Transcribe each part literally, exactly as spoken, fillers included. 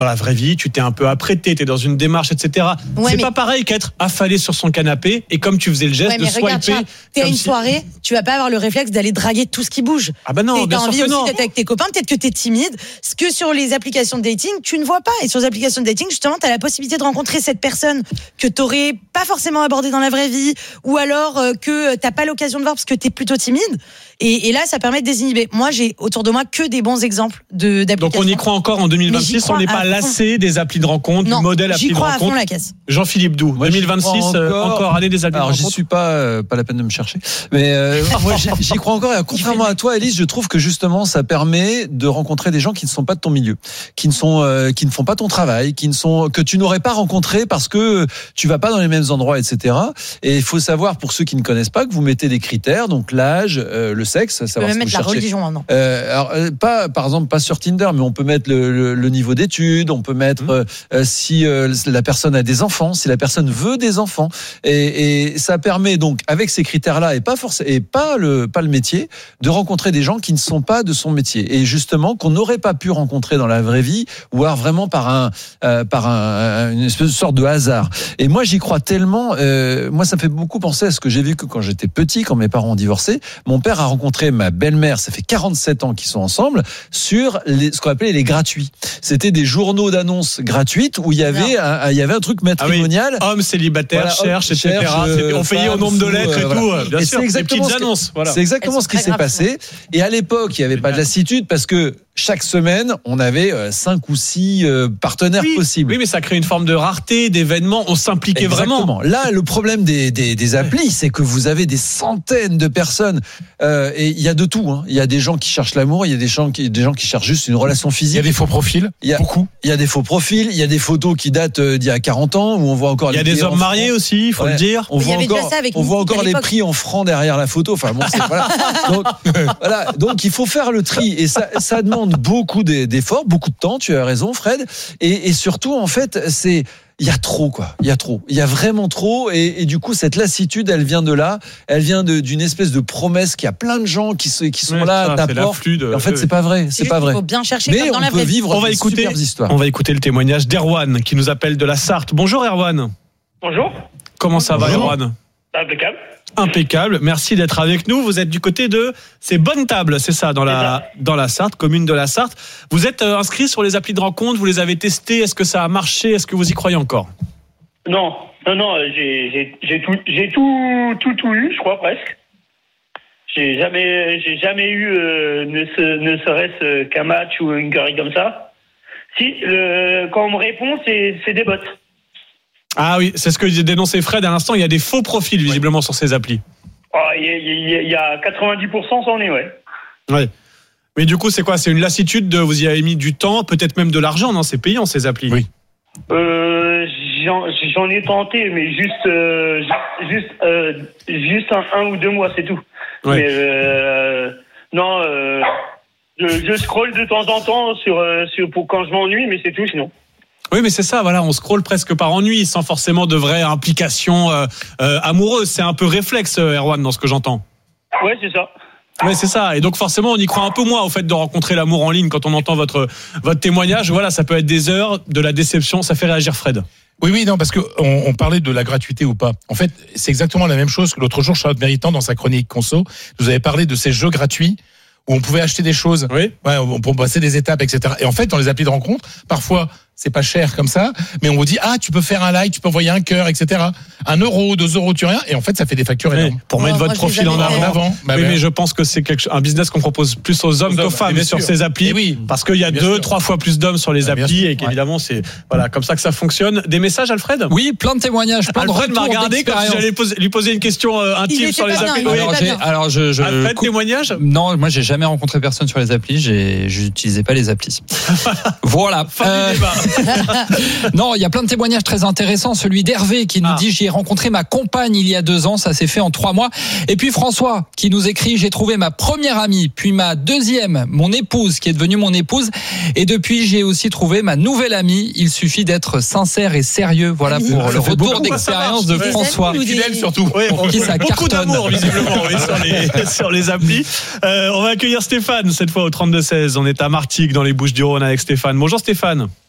dans la vraie vie, tu t'es un peu apprêté, t'es dans une démarche, et cetera. regarde, swiper. T'es à une si... soirée, tu vas pas avoir le réflexe d'aller draguer tout ce qui bouge. Ah bah non, et bien t'as sûr envie que aussi non. d'être avec tes copains, peut-être que t'es timide. Ce que sur les applications de dating, tu ne vois pas. Et sur les applications de dating, justement, t'as la possibilité de rencontrer cette personne que t'aurais pas forcément abordée dans la vraie vie, ou alors euh, que t'as pas l'occasion de voir parce que t'es plutôt timide. Et, et là, ça permet de désinhiber. Moi, j'ai autour de moi que des bons exemples de, d'applications. Donc on y croit encore en deux mille vingt-six, on n'est pas lassé des applis de rencontre, non, du modèle appli de rencontre. J'y crois à fond la caisse. Jean-Philippe Doux, moi, deux mille vingt-six, encore, euh, encore année des applis alors, de rencontre. Alors j'y suis pas, euh, pas la peine de me chercher. Mais euh, moi j'y, j'y crois encore. Et contrairement à toi, Élise, je trouve que justement ça permet de rencontrer des gens qui ne sont pas de ton milieu, qui ne sont, euh, qui ne font pas ton travail, qui ne sont, que tu n'aurais pas rencontré parce que tu vas pas dans les mêmes endroits, et cetera. Et il faut savoir, pour ceux qui ne connaissent pas, que vous mettez des critères, donc l'âge, euh, le sexe, savoir ce que vous la religion maintenant. Euh, alors, pas, par exemple, pas sur Tinder, mais on peut mettre le, le, le niveau d'études, on peut mettre mmh. euh, si euh, la personne a des enfants, si la personne veut des enfants, et, et ça permet donc avec ces critères-là et pas forcément et pas le pas le métier, de rencontrer des gens qui ne sont pas de son métier et justement qu'on n'aurait pas pu rencontrer dans la vraie vie ou alors vraiment par un euh, par un, une espèce de sorte de hasard. Et moi j'y crois tellement. Euh, moi ça me fait beaucoup penser à ce que j'ai vécu quand j'étais petit, quand mes parents ont divorcé. Mon père a rencontré ma belle-mère. Ça fait quarante-sept ans qu'ils sont ensemble sur les, ce qu'on appelait les gratuits. C'était des journaux d'annonces gratuites où il y avait un, il y avait un truc matrimonial. Ah oui. Homme célibataire, voilà, cherche, et cetera. Cherche, euh, on payait au nombre de lettres et euh, tout. Voilà. Bien et sûr, c'est exactement des petites ce annonces. Voilà. C'est exactement ce qui s'est passé. Et à l'époque, il n'y avait pas de lassitude parce que chaque semaine, on avait cinq ou six partenaires oui, possibles. Oui, mais ça crée une forme de rareté, d'événements. On s'impliquait Exactement. vraiment. Là, le problème des, des, des applis, c'est que vous avez des centaines de personnes euh, et il y a de tout. Hein. Il y a des gens qui cherchent l'amour, il y a des gens qui, des gens qui cherchent juste une relation physique. Il y a des faux profils. Il y a beaucoup. Il y a des faux profils. Il y a des photos qui datent d'il y a quarante ans où on voit encore. Il y a les des hommes mariés francs. Aussi, il faut ouais. le dire. On voit encore, on voit encore les prix en francs derrière la photo. Enfin bon, c'est, voilà. Donc, voilà. Donc il faut faire le tri et ça, ça demande beaucoup d'efforts, beaucoup de temps. Tu as raison, Fred. Et, et surtout, en fait, c'est il y a trop, quoi. Il y a trop. Il y a vraiment trop. Et, et du coup, cette lassitude, elle vient de là. Elle vient de, d'une espèce de promesse qu'il y a plein de gens qui, qui sont ouais, là ça, à ta porte. En fait, c'est pas vrai. C'est, c'est pas vrai. Il faut bien chercher. Mais comme dans on la peut vraie vivre on va des écouter, superbes histoires. On va écouter le témoignage d'Erwan qui nous appelle de la Sarthe. Bonjour Erwan. Bonjour. Comment ça Bonjour. va Erwan? Impeccable. Impeccable. Merci d'être avec nous. Vous êtes du côté de c'est Bonne Table, c'est ça, dans la dans la Sarthe, commune de la Sarthe. Vous êtes euh, inscrit sur les applis de rencontre. Vous les avez testés. Est-ce que ça a marché? Est-ce que vous y croyez encore? Non, non, non. J'ai j'ai j'ai tout j'ai tout tout tout eu, je crois presque. J'ai jamais j'ai jamais eu euh, ne, se, ne serait-ce qu'un match ou une connerie comme ça. Si le, quand on me répond, c'est c'est des bots. Ah oui, c'est ce que dénonçait Fred à l'instant. Il y a des faux profils visiblement ouais. sur ces applis. Oh, il, y a, il y a quatre-vingt-dix pour cent, c'en est, ouais. Ouais. Mais du coup, c'est quoi? C'est une lassitude de vous y avez mis du temps, peut-être même de l'argent, non? C'est payant ces applis. Oui. Euh, j'en, j'en ai tenté, mais juste, euh, juste, euh, juste un, un ou deux mois, c'est tout. Ouais. Mais euh, non, euh, je, je scrolle de temps en temps sur, sur pour quand je m'ennuie, mais c'est tout, sinon. Oui, mais c'est ça, voilà, on scrolle presque par ennui, sans forcément de vraies implications euh, euh, amoureuses. C'est un peu réflexe, Erwan, dans ce que j'entends. Ouais, c'est ça. Ouais, c'est ça. Et donc forcément, on y croit un peu moins au fait de rencontrer l'amour en ligne quand on entend votre votre témoignage. Voilà, ça peut être des heures, de la déception. Ça fait réagir Fred. Oui, oui, non, parce que on, on parlait de la gratuité ou pas. En fait, c'est exactement la même chose que l'autre jour, Charlotte Méritant, dans sa chronique Conso, nous avait parlé de ces jeux gratuits où on pouvait acheter des choses, oui. ouais, pour passer des étapes, et cetera. Et en fait, dans les applis de rencontre, parfois, c'est pas cher comme ça, mais on vous dit, ah, tu peux faire un like, tu peux envoyer un cœur, et cetera. Un euro, deux euros, tu rien. Et en fait, ça fait des factures énormes. Pour oh, mettre moi, votre profil en avant. En avant. Bah oui, ouais. mais je pense que c'est quelque, un business qu'on propose plus aux hommes aux qu'aux hommes, femmes sur sûr. Ces applis. Oui, parce qu'il y a deux, sûr. trois fois plus d'hommes sur les bah, applis et qu'évidemment, ouais. c'est, voilà, comme ça que ça fonctionne. Des messages, Alfred? Oui, plein de témoignages, plein Alfred de m'a regardé comme si j'allais poser, lui poser une question euh, intime sur les bien, applis. Alors, j'ai, alors, je, je, Alfred, coup, témoignage? Non, moi, j'ai jamais rencontré personne sur les applis. J'ai, j'utilisais pas les applis. Voilà. Fin euh, du débat. Non, il y a plein de témoignages très intéressants. Celui d'Hervé qui nous ah. dit: j'y ai rencontré ma compagne il y a deux ans. Ça s'est fait en trois mois. Et puis François qui nous écrit: j'ai trouvé ma première amie, puis ma deuxième, mon épouse, qui est devenue mon épouse. Et depuis, j'ai aussi trouvé ma nouvelle amie. Il suffit d'être sincère et sérieux. Voilà pour ça le retour beaucoup, d'expérience de ouais. François. Fidèle surtout. Ouais, pour qui ça beaucoup cartonne. D'amour visiblement oui, sur, les, sur les applis. Euh, on va accueillir Stéphane cette fois au trente-deux seize. On est à Martigues dans les Bouches-du-Rhône avec Stéphane. Bonjour Stéphane.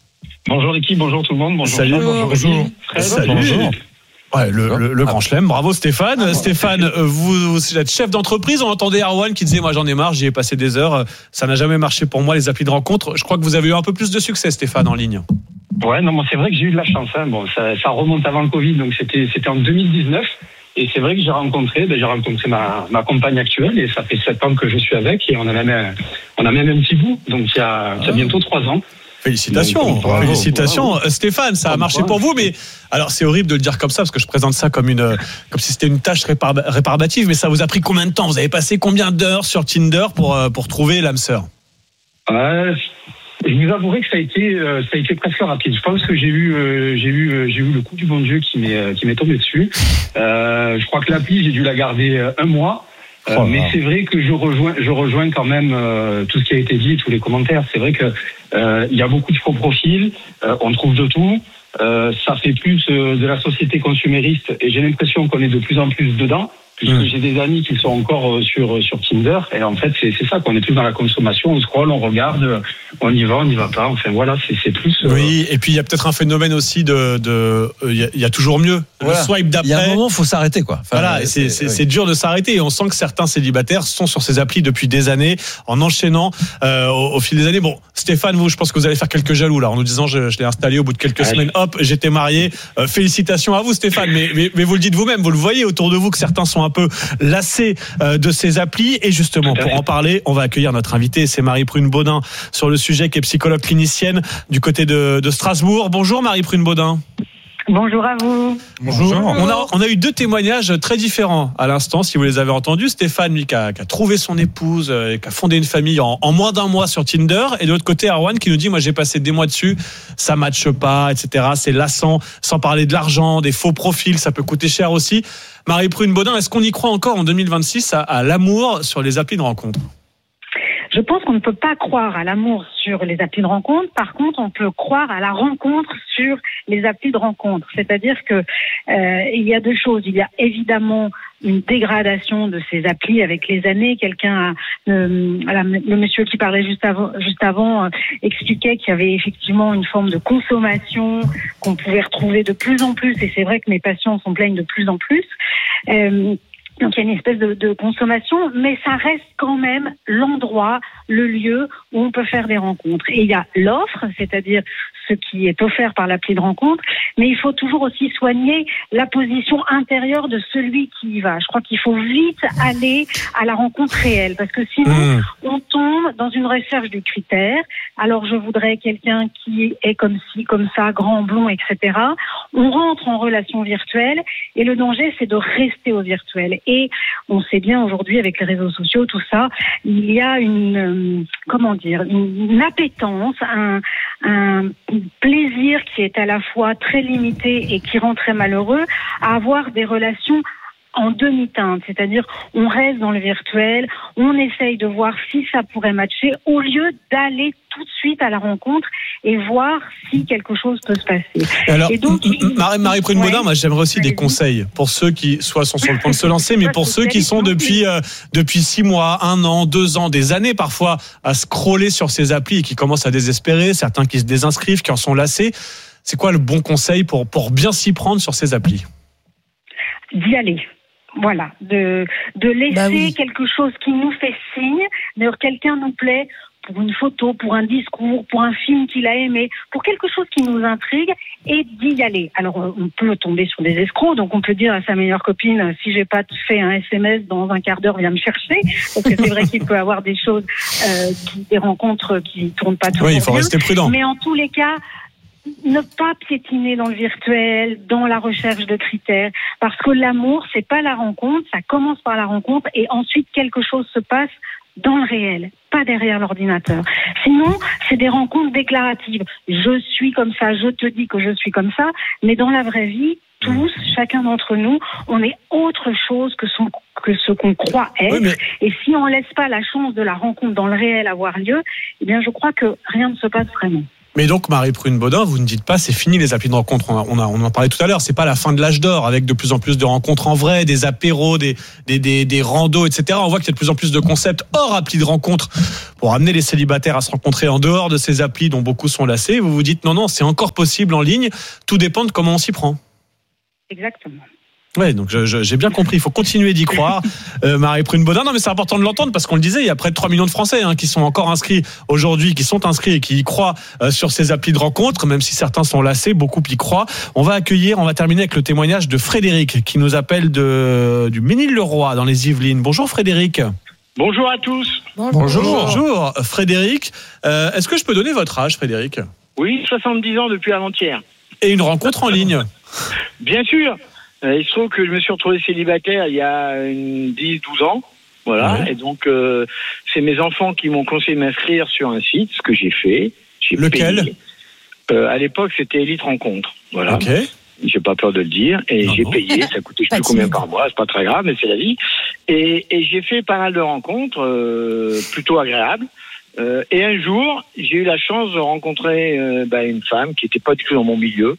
Bonjour l'équipe, bonjour tout le monde. Bonjour. Salut. Bonjour. Bonjour. Fred. Salut. Bonjour. Ouais, le, le, le grand chelem. Bravo Stéphane. Ah, bon. Stéphane, vous, vous êtes chef d'entreprise. On entendait Arwan qui disait moi j'en ai marre, j'y ai passé des heures. Ça n'a jamais marché pour moi les applis de rencontre. Je crois que vous avez eu un peu plus de succès Stéphane en ligne. Ouais, non, moi c'est vrai que j'ai eu de la chance. Hein. Bon, ça, ça remonte avant le Covid, donc c'était c'était en deux mille dix-neuf. Et c'est vrai que j'ai rencontré, ben, j'ai rencontré ma, ma compagne actuelle et ça fait sept ans que je suis avec et on a même un, on a même un petit bout. Donc il y a, il y a bientôt trois ans. Félicitations, Donc, bravo, félicitations. bravo. Stéphane, ça a marché Bravo. pour vous, mais alors c'est horrible de le dire comme ça parce que je présente ça comme une, comme si c'était une tâche répar- rébarbative, mais ça vous a pris combien de temps? Vous avez passé combien d'heures sur Tinder pour euh, pour trouver l'âme sœur? Euh, je vous avouerai que ça a été, euh, ça a été presque rapide. Je pense que j'ai eu, euh, j'ai eu, euh, j'ai eu le coup du bon Dieu qui m'est, euh, qui m'est tombé dessus. Euh, je crois que l'appli, j'ai dû la garder euh, un mois. Euh, Oh, mais wow. c'est vrai que je rejoins, je rejoins quand même euh, tout ce qui a été dit, tous les commentaires. C'est vrai que euh, il y a beaucoup de faux profils, euh, on trouve de tout. Euh, ça fait plus euh, de la société consumériste et j'ai l'impression qu'on est de plus en plus dedans. Puisque Mmh. j'ai des amis qui sont encore euh, sur sur Tinder et en fait c'est c'est ça qu'on est plus dans la consommation, on scrolle, on regarde, euh, on y va, on n'y va pas. Enfin voilà, c'est c'est plus. euh, Oui, et puis il y a peut-être un phénomène aussi de, de, il y, a- il y a toujours mieux. Voilà. Le swipe Il y a un d'après. moment, faut s'arrêter, quoi. Enfin, Voilà, et c'est, c'est, oui. c'est dur de s'arrêter. Et on sent que certains célibataires sont sur ces applis depuis des années, en enchaînant euh, au, au fil des années. Bon, Stéphane, vous, je pense que vous allez faire quelques jaloux là, en nous disant je, je l'ai installé au bout de quelques Ouais. semaines. Hop, j'étais marié. Euh, félicitations à vous, Stéphane. Mais, mais, mais vous le dites vous-même, vous le voyez autour de vous que certains sont un peu lassés euh, de ces applis. Et justement, pour en parler, on va accueillir notre invitée, c'est Marie Prune-Baudin sur le sujet, qui est psychologue clinicienne du côté de, de Strasbourg. Bonjour Marie Prune-Baudin. Bonjour à vous. Bonjour. On a, on a eu deux témoignages très différents à l'instant, si vous les avez entendus. Stéphane, lui, qui a, qui a trouvé son épouse, euh, qui a fondé une famille en, en moins d'un mois sur Tinder. Et de l'autre côté, Arwan, qui nous dit, moi, j'ai passé des mois dessus, ça matche pas, et cetera. C'est lassant, sans parler de l'argent, des faux profils, ça peut coûter cher aussi. Marie Prune-Baudin, est-ce qu'on y croit encore en deux mille vingt-six à, à l'amour sur les applis de rencontre? Je pense qu'on ne peut pas croire à l'amour sur les applis de rencontre. Par contre, on peut croire à la rencontre sur les applis de rencontre. C'est-à-dire que euh, il y a deux choses. Il y a évidemment une dégradation de ces applis avec les années. Quelqu'un, a, euh, la, le monsieur qui parlait juste avant, juste avant euh, expliquait qu'il y avait effectivement une forme de consommation qu'on pouvait retrouver de plus en plus. Et c'est vrai que mes patients s'en plaignent de plus en plus. Euh, Donc il y a une espèce de, de consommation, mais ça reste quand même l'endroit, le lieu où on peut faire des rencontres. Et il y a l'offre, c'est-à-dire ce qui est offert par l'appli de rencontre, mais il faut toujours aussi soigner la position intérieure de celui qui y va. Je crois qu'il faut vite aller à la rencontre réelle, parce que sinon Mmh. on tombe dans une recherche du critère. Alors je voudrais quelqu'un qui est comme ci, comme ça, grand, blond, et cetera. On rentre en relation virtuelle et le danger c'est de rester au virtuel. Et on sait bien aujourd'hui avec les réseaux sociaux, tout ça, il y a une, euh, comment dire, une, une appétence, un, un plaisir qui est à la fois très limité et qui rend très malheureux à avoir des relations en demi-teinte, c'est-à-dire on reste dans le virtuel, on essaye de voir si ça pourrait matcher au lieu d'aller tout de suite à la rencontre et voir si quelque chose peut se passer. Et alors, Et donc, m- m- Marie, Marie Prune-Baudin, ouais. moi j'aimerais aussi des Allez-y. conseils pour ceux qui soit sont sur le point de se lancer, mais Pas pour de ceux qui conseils, sont non, depuis euh, depuis six mois, un an, deux ans, des années parfois à scroller sur ces applis et qui commencent à désespérer, certains qui se désinscrivent, qui en sont lassés. C'est quoi le bon conseil pour pour bien s'y prendre sur ces applis? D'y aller. Voilà, de de laisser Bah oui. quelque chose qui nous fait signe. D'ailleurs, quelqu'un nous plaît pour une photo, pour un discours, pour un film qu'il a aimé, pour quelque chose qui nous intrigue, et d'y aller. Alors, on peut tomber sur des escrocs, donc on peut dire à sa meilleure copine, si j'ai pas fait un S M S dans un quart d'heure, viens me chercher, parce que c'est vrai qu'il peut y avoir des choses, euh, qui, des rencontres qui tournent pas toujours Oui, il faut bien. rester prudent. Mais en tous les cas, ne pas piétiner dans le virtuel, dans la recherche de critères, parce que l'amour, c'est pas la rencontre, ça commence par la rencontre et ensuite quelque chose se passe dans le réel, pas derrière l'ordinateur. Sinon, c'est des rencontres déclaratives. Je suis comme ça, je te dis que je suis comme ça, mais dans la vraie vie, tous, chacun d'entre nous, on est autre chose que, son, que ce qu'on croit être. Oui, mais Et si on laisse pas la chance de la rencontre dans le réel avoir lieu, eh bien, je crois que rien ne se passe vraiment. Mais donc, Marie Prune-Baudin, vous ne dites pas c'est fini les applis de rencontre. On, a, on, a, on en parlait tout à l'heure. C'est pas la fin de l'âge d'or avec de plus en plus de rencontres en vrai, des apéros, des, des, des, des randos, et cetera. On voit qu'il y a de plus en plus de concepts hors applis de rencontre pour amener les célibataires à se rencontrer en dehors de ces applis dont beaucoup sont lassés. Vous vous dites non, non, c'est encore possible en ligne. Tout dépend de comment on s'y prend. Exactement. Ouais, donc je, je, j'ai bien compris. Il faut continuer d'y croire, euh, Marie Prune-Baudin. Non, mais c'est important de l'entendre parce qu'on le disait, il y a près de trois millions de Français hein, qui sont encore inscrits aujourd'hui, qui sont inscrits et qui y croient euh, sur ces applis de rencontre, même si certains sont lassés, beaucoup y croient. On va accueillir, on va terminer avec le témoignage de Frédéric qui nous appelle de du Ménil-le-Roi dans les Yvelines. Bonjour Frédéric. Bonjour à tous. Bonjour. Bonjour Frédéric. Euh, est-ce que je peux donner votre âge, Frédéric ? Oui, soixante-dix ans depuis avant-hier. Et une rencontre en ligne ? Bien sûr. Euh, il se trouve que je me suis retrouvé célibataire il y a une dix douze ans. Voilà. Ouais. Et donc, euh, c'est mes enfants qui m'ont conseillé de m'inscrire sur un site, ce que j'ai fait. J'ai Lequel ? Euh, à l'époque, c'était Elite Rencontre. Voilà. Ok. J'ai pas peur de le dire. Et non, j'ai non. payé. Ça coûtait je sais plus combien par mois. C'est pas très grave, mais c'est la vie. Et, et j'ai fait pas mal de rencontres, euh, plutôt agréables. Euh, et un jour, j'ai eu la chance de rencontrer euh, bah, une femme qui n'était pas du tout dans mon milieu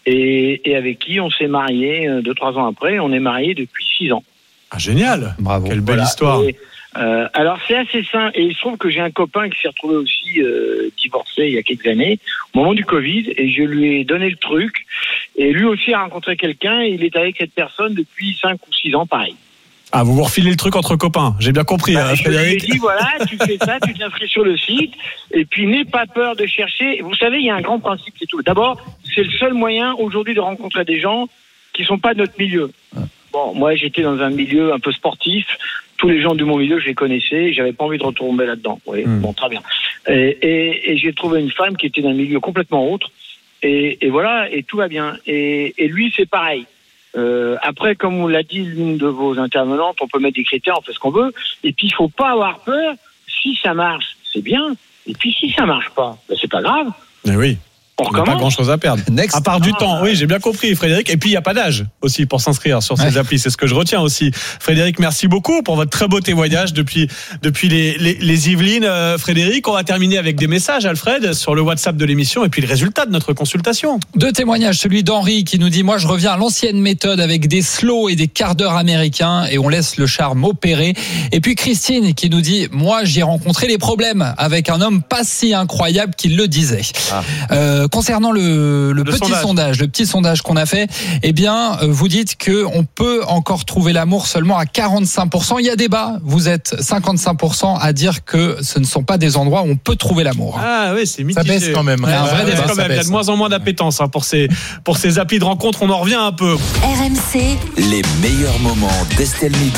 et, et avec qui on s'est mariés euh, deux, trois ans après. On est mariés depuis six ans. Ah, génial. Bravo. Quelle belle voilà. histoire. Et, euh, alors, c'est assez simple. Et il se trouve que j'ai un copain qui s'est retrouvé aussi euh, divorcé il y a quelques années, au moment du Covid, et je lui ai donné le truc. Et lui aussi a rencontré quelqu'un et il est avec cette personne depuis cinq ou six ans, pareil. Ah, vous vous refilez le truc entre copains. J'ai bien compris, bah, hein, je Frédéric. Je lui ai dit, voilà, tu fais ça, tu t'inscris sur le site, et puis n'aie pas peur de chercher. Vous savez, il y a un grand principe, c'est tout. D'abord, c'est le seul moyen aujourd'hui de rencontrer des gens qui sont pas de notre milieu. Bon, moi, j'étais dans un milieu un peu sportif. Tous les gens de mon milieu, je les connaissais. J'avais pas envie de retomber là-dedans. Oui, mmh. Bon, très bien. Et, et, et j'ai trouvé une femme qui était d'un milieu complètement autre. Et, et voilà, et tout va bien. Et, et lui, c'est pareil. Euh, après, comme on l'a dit l'une de vos intervenantes, on peut mettre des critères, on fait ce qu'on veut. Et puis, il faut pas avoir peur. Si ça marche, c'est bien. Et puis, si ça marche pas, ben, c'est pas grave. Mais oui. On n'a pas grand chose à perdre. Next. À part du ah, temps, oui, j'ai bien compris, Frédéric. Et puis, il n'y a pas d'âge aussi pour s'inscrire sur ces ouais. applis. C'est ce que je retiens aussi. Frédéric, merci beaucoup pour votre très beau témoignage depuis, depuis les, les, les Yvelines. Euh, Frédéric, on va terminer avec des messages, Alfred, sur le WhatsApp de l'émission et puis le résultat de notre consultation. Deux témoignages. Celui d'Henri qui nous dit, moi, je reviens à l'ancienne méthode avec des slows et des quarts d'heure américains et on laisse le charme opérer. Et puis Christine qui nous dit, moi, j'ai rencontré les problèmes avec un homme pas si incroyable qu'il le disait. Ah. Euh, Concernant le, le, le petit sondage. sondage, le petit sondage qu'on a fait, eh bien, vous dites que on peut encore trouver l'amour seulement à quarante-cinq pour cent. Il y a débat. Vous êtes cinquante-cinq pour cent à dire que ce ne sont pas des endroits où on peut trouver l'amour. Ah oui, c'est mitigé. Ça baisse quand même. Ouais, un vrai débat. Quand même. Il y a de moins en moins d'appétence hein, pour ces pour ces applis de rencontre. On en revient un peu. R M C. Les meilleurs moments d'Estelle Midi.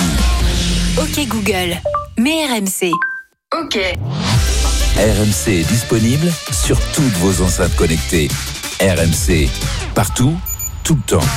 Ok Google. Mets R M C. Ok. R M C est disponible sur toutes vos enceintes connectées. R M C, partout, tout le temps.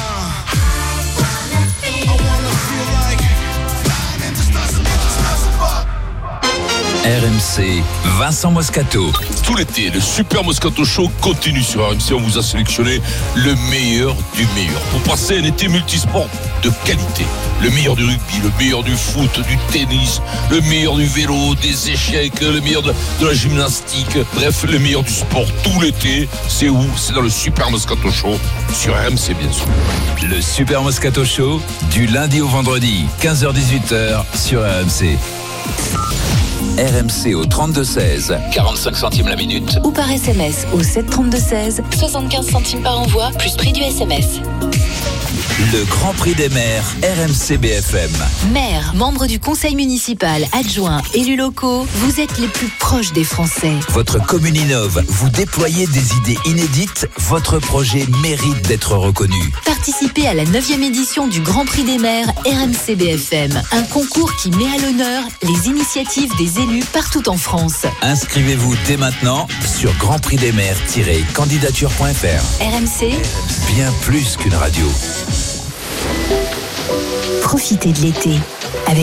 R M C, Vincent Moscato. Tout l'été, le Super Moscato Show continue sur R M C. On vous a sélectionné le meilleur du meilleur pour passer un été multisport de qualité. Le meilleur du rugby, le meilleur du foot, du tennis, le meilleur du vélo, des échecs, le meilleur de, de la gymnastique. Bref, le meilleur du sport tout l'été. C'est où ? C'est dans le Super Moscato Show sur R M C, bien sûr. Le Super Moscato Show, du lundi au vendredi, quinze heures dix-huit heures sur R M C. R M C au trente-deux seize, quarante-cinq centimes la minute. Ou par S M S au sept trente-deux seize, soixante-quinze centimes par envoi, plus prix du S M S. Le Grand Prix des maires, R M C B F M. Maires, membres du conseil municipal, adjoints, élus locaux, vous êtes les plus proches des Français. Votre commune innove, vous déployez des idées inédites, votre projet mérite d'être reconnu. Participez à la neuvième édition du Grand Prix des maires R M C B F M, un concours qui met à l'honneur les initiatives des élus partout en France. Inscrivez-vous dès maintenant sur grand prix des maires tiret candidature point f r. R M C, bien plus qu'une radio. Profitez de l'été avec